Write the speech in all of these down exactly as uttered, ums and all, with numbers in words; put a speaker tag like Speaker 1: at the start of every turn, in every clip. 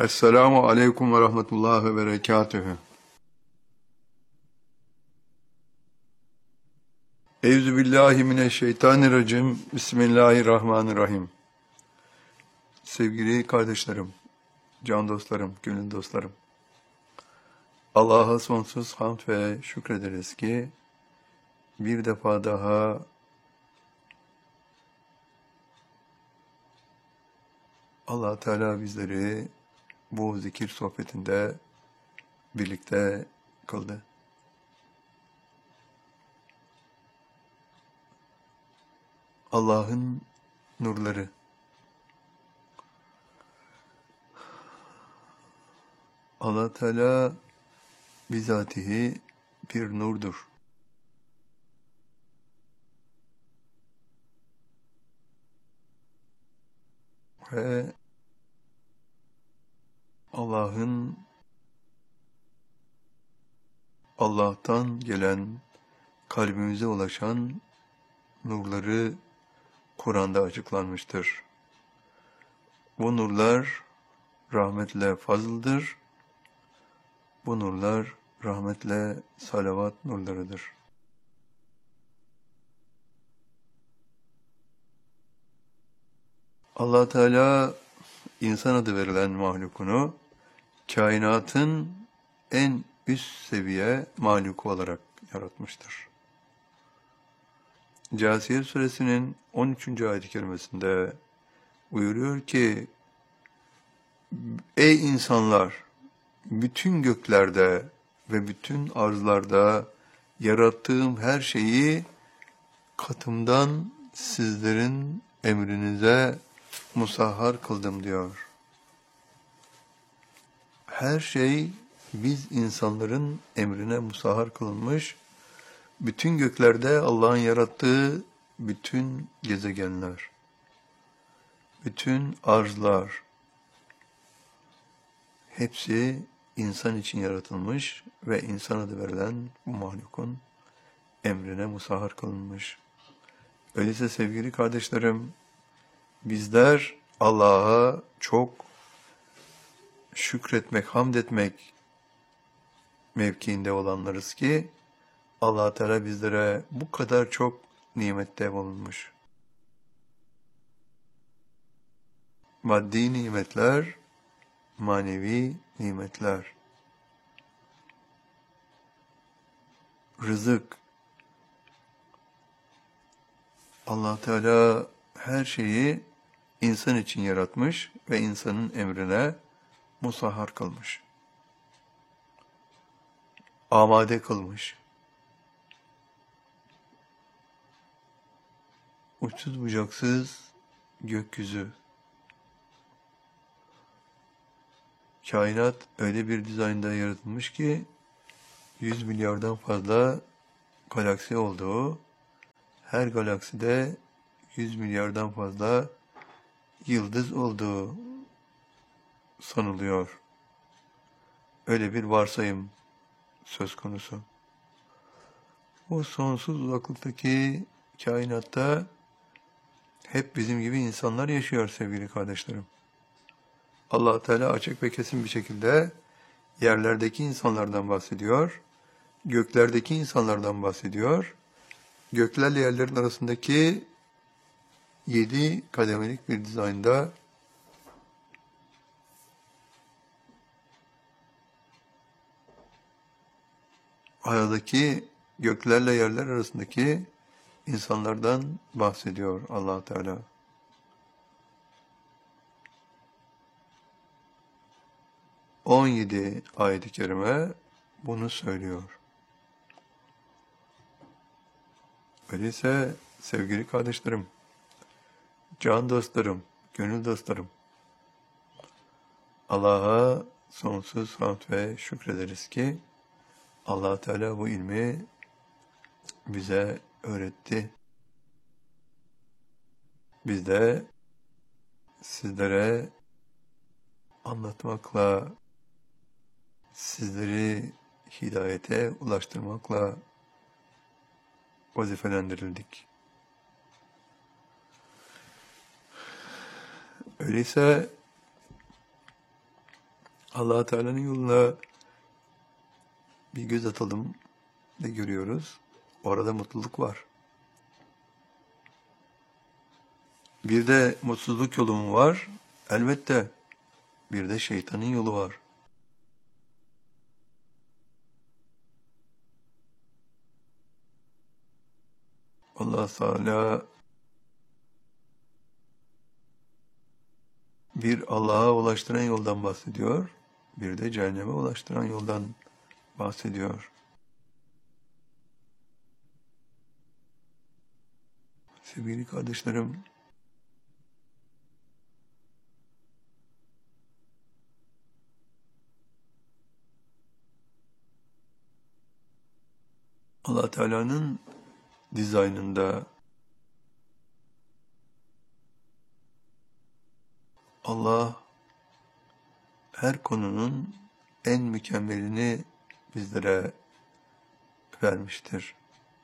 Speaker 1: Esselamu aleyküm ve rahmetullahi ve berekatühü. Eyzu billahi mineşşeytanirracim. Bismillahirrahmanirrahim. Sevgili kardeşlerim, can dostlarım, gönül dostlarım. Allah'a sonsuz hamd ve şükrederiz ki bir defa daha Allah Teala bizleri bu zikir sohbetinde birlikte kıldı. Allah'ın nurları, Allah Teala bizatihi bir nurdur. Ve Allah'ın Allah'tan gelen kalbimize ulaşan nurları Kur'an'da açıklanmıştır. Bu nurlar rahmetle fazıldır. Bu nurlar rahmetle salavat nurlarıdır. Allah Teala insan adı verilen mahlukunu kainatın en üst seviye mahluku olarak yaratmıştır. Câsiye suresinin on üçüncü ayet-i kerimesinde buyuruyor ki, ey insanlar, bütün göklerde ve bütün arzlarda yarattığım her şeyi katımdan sizlerin emrinize musahhar kıldım diyor. Her şey biz insanların emrine musahhar kılınmış, bütün göklerde Allah'ın yarattığı bütün gezegenler, bütün arzlar, hepsi insan için yaratılmış ve insan adı verilen bu mahlukun emrine musahhar kılınmış. Öyleyse sevgili kardeşlerim, bizler Allah'a çok şükretmek, hamd etmek mevkiinde olanlarız ki Allah Teala bizlere bu kadar çok nimette bulunmuş. Maddi nimetler, manevi nimetler, rızık. Allah Teala her şeyi insan için yaratmış ve insanın emrine musahhar kılmış. Amade kılmış. Uçsuz bucaksız gökyüzü. Kainat öyle bir dizaynda yaratılmış ki yüz milyardan fazla galaksi olduğu, her galakside yüz milyardan fazla yıldız olduğu sanılıyor. Öyle bir varsayım söz konusu. Bu sonsuz uzaklıktaki kainatta hep bizim gibi insanlar yaşıyor sevgili kardeşlerim. Allah Teala açık ve kesin bir şekilde yerlerdeki insanlardan bahsediyor, göklerdeki insanlardan bahsediyor. Göklerle yerlerin arasındaki yedi kademelik bir dizaynda aradaki göklerle yerler arasındaki insanlardan bahsediyor Allah Teala. on yedi ayet-i kerime bunu söylüyor. Öyleyse sevgili kardeşlerim, can dostlarım, gönül dostlarım, Allah'a sonsuz hamd ve şükrederiz ki Allah Teala bu ilmi bize öğretti. Biz de sizlere anlatmakla, sizleri hidayete ulaştırmakla vazifelendirildik. Öyleyse Allah Teala'nın yoluna bir göz atalım, ne görüyoruz? Orada mutluluk var. Bir de mutsuzluk yolu mu var? Elbette. Bir de şeytanın yolu var. Allah Teala bir Allah'a ulaştıran yoldan bahsediyor, bir de cehenneme ulaştıran yoldan bahsediyor. Sevgili kardeşlerim, Allah Teala'nın dizaynında Allah her konunun en mükemmelini bizlere vermiştir.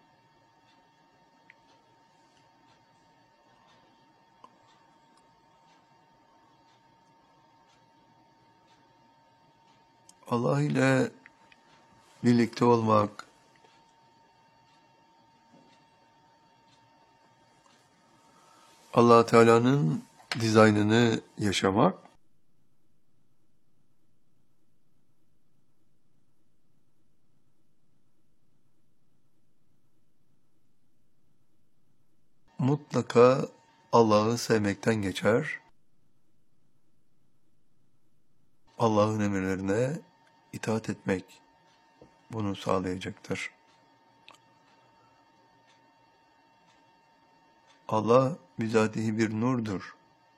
Speaker 1: Allah ile birlikte olmak, Allah Teala'nın dizaynını yaşamak, mutlaka Allah'ı sevmekten geçer, Allah'ın emirlerine itaat etmek bunu sağlayacaktır. Allah bizatihi bir nurdur.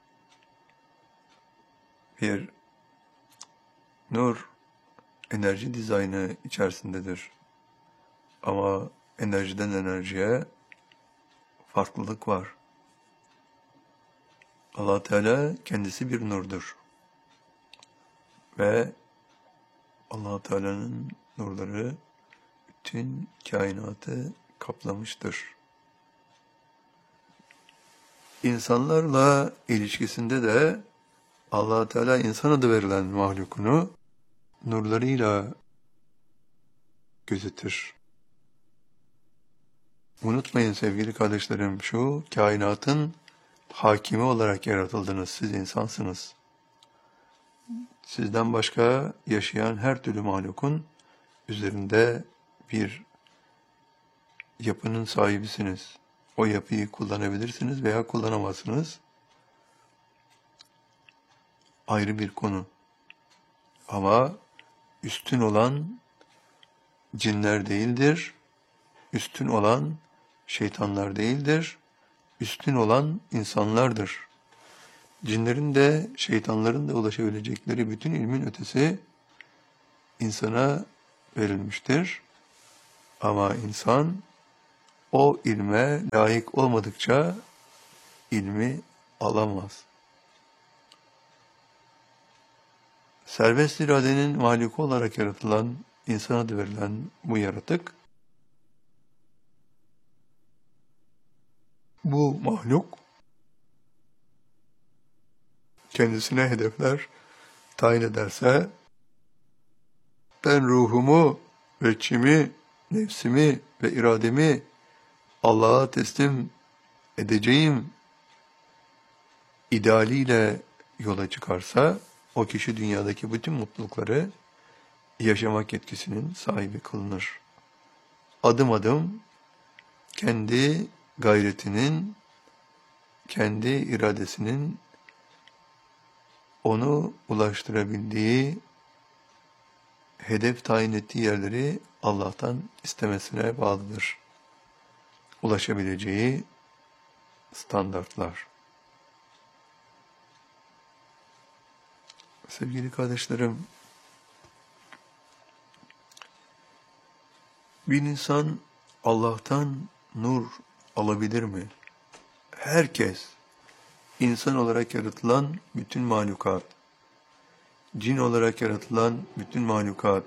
Speaker 1: Bir nur enerji dizaynı içerisindedir. Ama enerjiden enerjiye farklılık var. Allah Teala kendisi bir nurdur. Ve Allah Teala'nın nurları bütün kainatı kaplamıştır. İnsanlarla ilişkisinde de Allah Teala insan adı verilen mahlukunu nurlarıyla gözetir. Unutmayın sevgili kardeşlerim, şu kainatın hakimi olarak yaratıldınız, siz insansınız. Sizden başka yaşayan her türlü mahlukun üzerinde bir yapının sahibisiniz. O yapıyı kullanabilirsiniz veya kullanamazsınız. Ayrı bir konu. Ama üstün olan cinler değildir. Üstün olan şeytanlar değildir. Üstün olan insanlardır. Cinlerin de şeytanların da ulaşabilecekleri bütün ilmin ötesi insana verilmiştir. Ama insan o ilme layık olmadıkça ilmi alamaz. Serbest iradenin mahluku olarak yaratılan, insan adı verilen bu yaratık, bu mahluk, kendisine hedefler tayin ederse, ben ruhumu ve çimi, nefsimi ve irademi Allah'a teslim edeceğim idealiyle yola çıkarsa, o kişi dünyadaki bütün mutlulukları yaşamak yetkisinin sahibi kılınır. Adım adım kendi gayretinin, kendi iradesinin onu ulaştırabildiği, hedef tayin ettiği yerleri Allah'tan istemesine bağlıdır. Ulaşabileceği standartlar. Sevgili kardeşlerim, bir insan Allah'tan nur alabilir mi? Herkes, insan olarak yaratılan bütün mahlukat, cin olarak yaratılan bütün mahlukat,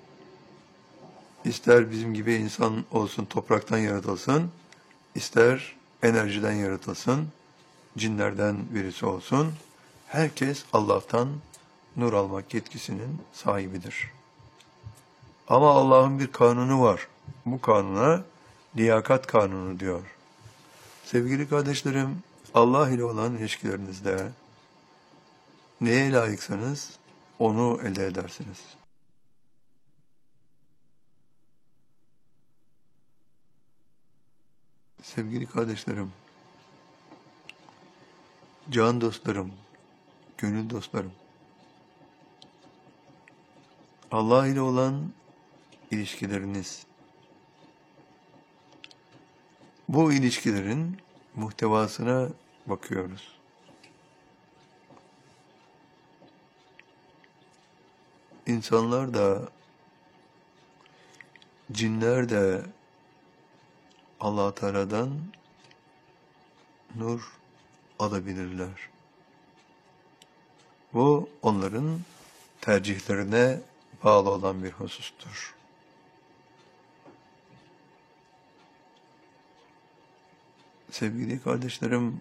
Speaker 1: ister bizim gibi insan olsun, topraktan yaratılsın, ister enerjiden yaratılsın, cinlerden birisi olsun, herkes Allah'tan nur almak yetkisinin sahibidir. Ama Allah'ın bir kanunu var. Bu kanuna liyakat kanunu diyor. Sevgili kardeşlerim, Allah ile olan ilişkilerinizde neye layıksanız onu elde edersiniz. Sevgili kardeşlerim, can dostlarım, gönül dostlarım, Allah ile olan ilişkileriniz, bu ilişkilerin muhtevasına bakıyoruz. İnsanlar da, cinler de Allah Teala'dan nur alabilirler. Bu onların tercihlerine bağlı olan bir husustur. Sevgili kardeşlerim,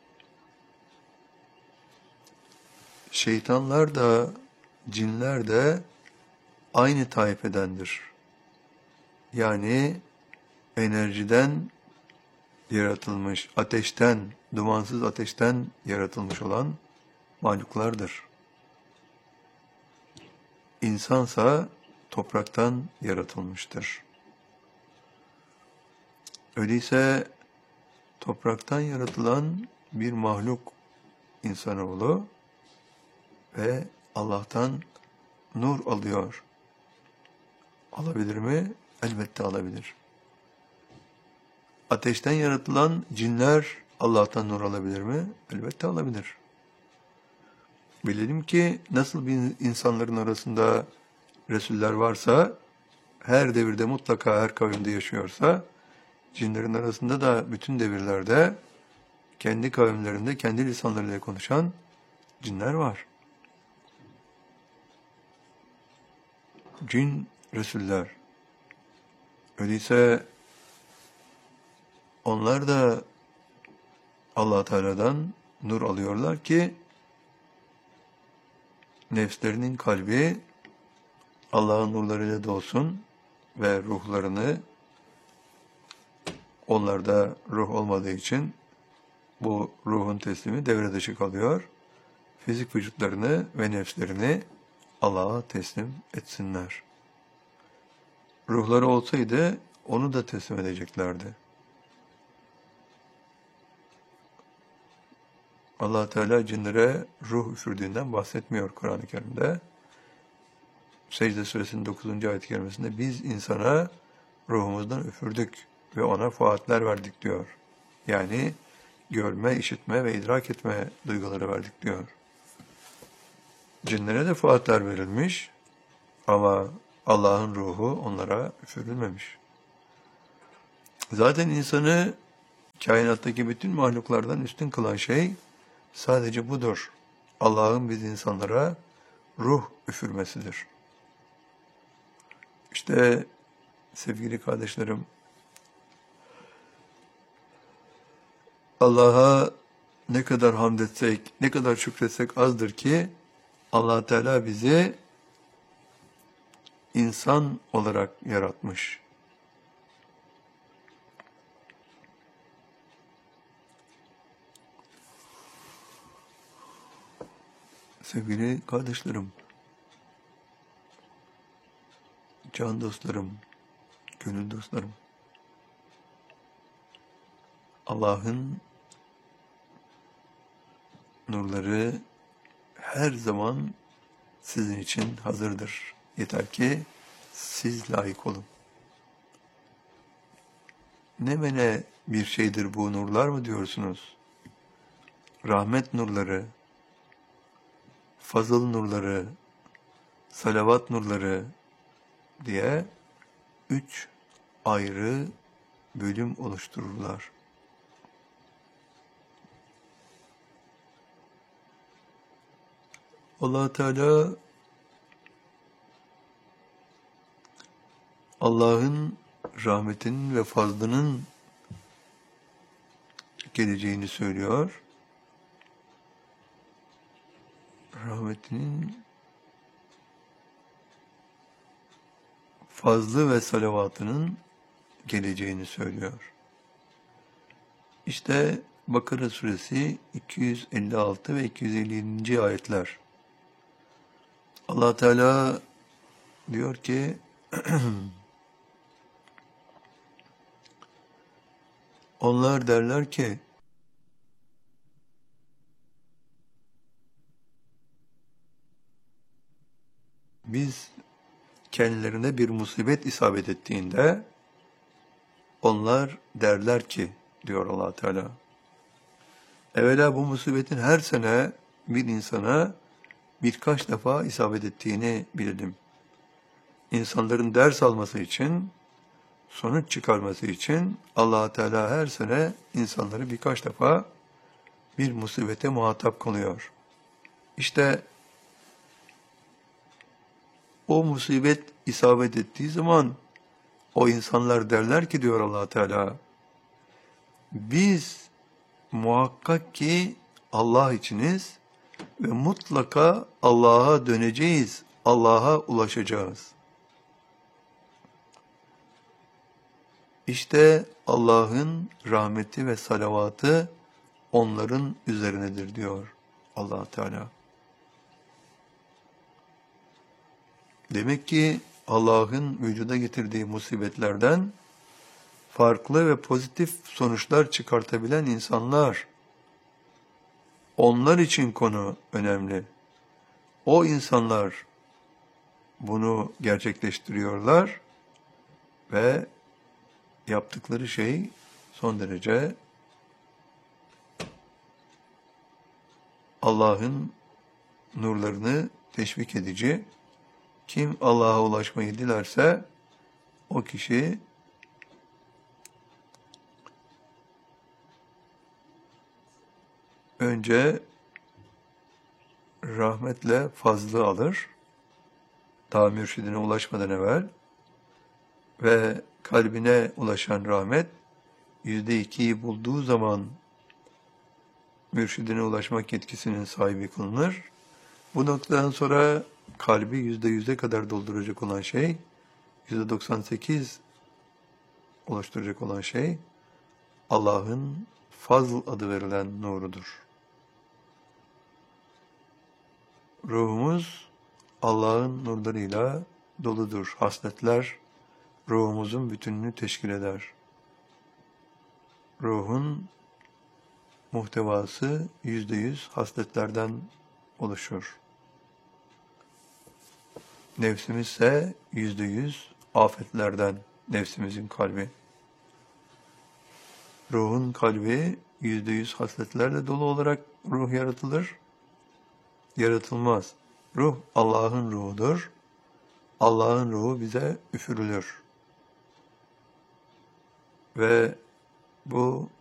Speaker 1: şeytanlar da, cinler de aynı taifedendir. Yani enerjiden yaratılmış, ateşten, dumansız ateşten yaratılmış olan mahluklardır. İnsansa topraktan yaratılmıştır. Öyleyse topraktan yaratılan bir mahluk insanoğlu ve Allah'tan nur alıyor. Alabilir mi? Elbette alabilir. Ateşten yaratılan cinler Allah'tan nur alabilir mi? Elbette alabilir. Bilelim ki nasıl bir insanların arasında Resuller varsa, her devirde mutlaka her kavimde yaşıyorsa, cinlerin arasında da bütün devirlerde kendi kavimlerinde, kendi lisanlarıyla konuşan cinler var. Cin Resuller. Öyleyse onlar da Allah Teala'dan nur alıyorlar ki nefslerinin kalbi Allah'ın nurlarıyla dolsun ve ruhlarını, onlarda ruh olmadığı için bu ruhun teslimi devre dışı kalıyor. Fizik vücutlarını ve nefslerini Allah'a teslim etsinler. Ruhları olsaydı onu da teslim edeceklerdi. Allah Teala cinlere ruh üfürdüğünden bahsetmiyor Kur'an-ı Kerim'de. Secde Suresinin dokuzuncu ayet-i kerimesinde biz insana ruhumuzdan üfürdük ve ona fuatler verdik diyor. Yani görme, işitme ve idrak etme duyguları verdik diyor. Cinlere de fuatler verilmiş ama Allah'ın ruhu onlara üfürülmemiş. Zaten insanı kainattaki bütün mahluklardan üstün kılan şey sadece budur. Allah'ın biz insanlara ruh üfürmesidir. İşte sevgili kardeşlerim, Allah'a ne kadar hamd etsek, ne kadar şükretsek azdır ki Allah Teala bizi insan olarak yaratmış. Sevgili kardeşlerim, can dostlarım, gönül dostlarım, Allah'ın nurları her zaman sizin için hazırdır. Yeter ki siz layık olun. Ne mene bir şeydir bu nurlar mı diyorsunuz? Rahmet nurları, fazıl nurları, salavat nurları diye üç ayrı bölüm oluştururlar. Allah Teala Allah'ın rahmetinin ve fazlının geleceğini söylüyor. Rahmetinin fazlı ve salavatının geleceğini söylüyor. İşte Bakara suresi iki yüz elli altı ve iki yüz elli yedi. ayetler. Allah Teala diyor ki onlar derler ki biz kendilerine bir musibet isabet ettiğinde onlar derler ki diyor Allah Teala. Evvela bu musibetin her sene bir insana birkaç defa isabet ettiğini bilelim. İnsanların ders alması için, sonuç çıkarması için Allah Teala her sene insanları birkaç defa bir musibete muhatap kılıyor. İşte o musibet isabet ettiği zaman o insanlar derler ki diyor Allah Teala, biz muhakkak ki Allah içiniz ve mutlaka Allah'a döneceğiz, Allah'a ulaşacağız. İşte Allah'ın rahmeti ve salavatı onların üzerinedir diyor Allah Teala. Demek ki Allah'ın vücuda getirdiği musibetlerden farklı ve pozitif sonuçlar çıkartabilen insanlar, onlar için konu önemli. O insanlar bunu gerçekleştiriyorlar ve yaptıkları şey son derece Allah'ın nurlarını teşvik edici. Kim Allah'a ulaşmayı dilerse o kişi önce rahmetle fazlı alır, daha mürşidine ulaşmadan evvel ve kalbine ulaşan rahmet yüzde ikiyi bulduğu zaman mürşidine ulaşmak yetkisinin sahibi kılınır. Bu noktadan sonra kalbi yüzde yüze kadar dolduracak olan şey, yüzde doksan sekiz oluşturacak olan şey Allah'ın fazl adı verilen nurudur. Ruhumuz Allah'ın nurlarıyla doludur. Hasletler ruhumuzun bütününü teşkil eder. Ruhun muhtevası yüzde yüz hasletlerden oluşur. Nefsimiz ise yüzde yüz afetlerden, nefsimizin kalbi. Ruhun kalbi yüzde yüz hasletlerle dolu olarak ruh yaratılır. Yaratılmaz. Ruh Allah'ın ruhudur. Allah'ın ruhu bize üfürülür. Ve bu